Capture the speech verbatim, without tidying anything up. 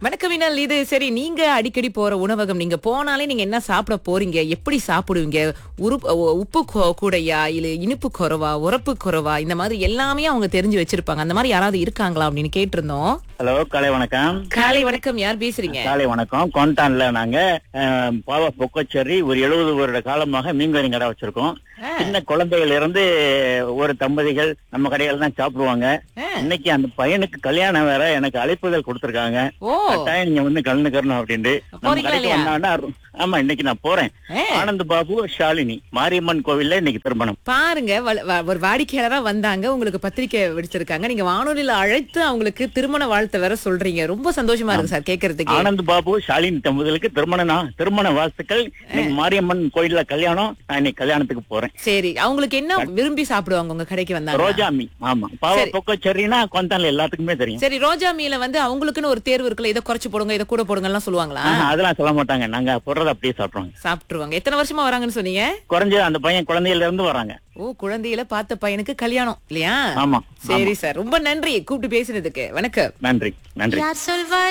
வணக்கம் வினல். இது சரி, நீங்க அடிக்கடி போற உணவகம், நீங்க போனாலே நீங்க என்ன சாப்பிட போறீங்க, எப்படி சாப்பிடுவீங்க? உருப்- உ- உப்பு கொ- கூடையா, இல்ல இனிப்பு குறைவா, உரப்பு குறைவா, இந்த மாதிரி எல்லாமே அவங்க தெரிஞ்சு வச்சிருப்பாங்க. அந்த மாதிரி யாராவது இருக்காங்களா அப்படின்னு கேட்டிருந்தோம். ஹலோ, காலை வணக்கம். காலை வணக்கம். யார் பேசுறீங்க? காலை வணக்கம். கோண்டான்ல நாங்க அஹ், பாவா பொக்கச்சேரி ஒரு எழுபது வருட காலமாக மீன்கறி கடை வச்சிருக்கோம். ஆ. சின்ன குழந்தைகள் இருந்து ஒரு தம்பதிகள் நம்ம கடையில தான் சாப்பிடுவாங்க. ஆ. இன்னைக்கு அந்த பையனுக்கு கல்யாணம் வேற, எனக்கு அழைப்புதல் கொடுத்திருக்காங்க. ஓ, கட்டாயம் நீங்க வந்து கலந்துக்கணும் அப்படின்ட்டு நம்ம போறீங்களா கடைக்கு இல்லையா? வந்தாங்கன்னா, ஆமா இன்னைக்கு நான் போறேன். ஆ. ஆனந்த் பாபு ஷாலினி மாரியம்மன் கோவில்ல இன்னைக்கு திருமணம். பாருங்க, வ- வ- ஒரு வாடிக்கையாளரா வந்தாங்க, உங்களுக்கு பத்திரிக்கை விடுத்திருக்காங்க. நீங்க வானொலியில அழைத்து அவங்களுக்கு திருமண வாழ்த்து வேற சொல்றீங்க. ரொம்ப சந்தோஷமா இருக்கு சார் கேட்கறதுக்கு. ஆனந்த் பாபு ஷாலினி தம்பதிகளுக்கு திருமண நா- திருமண வாழ்த்துக்கள். இன்னைக்கு மாரியம்மன் கோயில்ல கல்யாணம். நான் இன்னைக்கு கல்யாணத்துக்கு போறேன். சரி, அவங்களுக்கு என்ன விரும்பி சாப்பிடுவாங்க உங்க கடைக்கு வந்தாங்க? ரோஜா மீ. ஆமா, பாவா சரி. பொக்கச்சேரினா கொந்தான்ல எல்லாத்துக்குமே தெரியும். சரி, ரோஜா மீல வந்து அவங்களுக்குன்னு ஒரு தேர்வு இருக்குல்ல, இதை குறைச்சு போடுங்க, இதை கூட போடுங்க எல்லாம் சொல்லுவாங்களா? ஆஹா, அதெல்லாம் சொல்ல மாட்டாங்க. நாங்க போடுறத அப்படியே சாப்பிடுவாங்க. சாப்பிட்டுருவாங்க. எத்தனை வருஷமா வராங்கன்னு சொன்னீங்க? குறைஞ்சது அந்த பையன் குழந்தையில இருந்து வராங்க. ஓ, குழந்தையில பார்த்த பையனுக்கு கல்யாணம் இல்லையா? ஆமா, சரி சார், ரொம்ப நன்றி கூப்பிட்டு பேசுனதுக்கு. வணக்கம். நன்றி நன்றி. யார் சொல்வார்